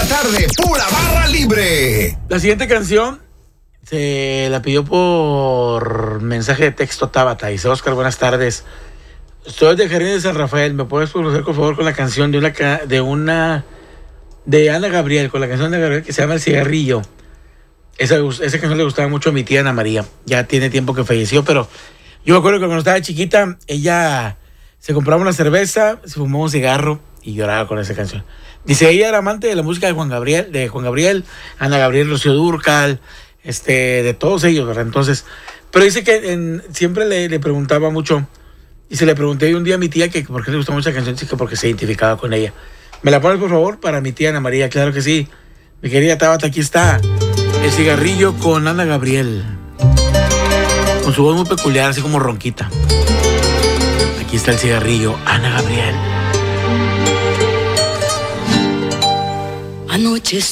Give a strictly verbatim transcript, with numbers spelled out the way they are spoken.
tarde, pura barra libre. La siguiente canción se la pidió por mensaje de texto Tabata. Dice: Oscar, buenas tardes. Estoy de Jardín de San Rafael. ¿Me puedes conocer, por favor, con la canción de una de una de Ana Gabriel, con la canción de Ana Gabriel que se llama El Cigarrillo? Esa, esa canción le gustaba mucho a mi tía Ana María. Ya tiene tiempo que falleció, pero yo me acuerdo que cuando estaba chiquita, ella se compraba una cerveza, se fumaba un cigarro y lloraba con esa canción. Dice, ella era amante de la música de Juan Gabriel, de Juan Gabriel, Ana Gabriel, Rocío Dúrcal, este, de todos ellos, ¿verdad? Entonces, pero dice que en, siempre le, le preguntaba mucho, y se le pregunté un día a mi tía que por qué le gustaba mucha canción, que porque se identificaba con ella. ¿Me la pones, por favor, para mi tía Ana María? Claro que sí. Mi querida Tabata, aquí está El Cigarrillo con Ana Gabriel. Con su voz muy peculiar, así como ronquita. Aquí está El Cigarrillo, Ana Gabriel. Anoche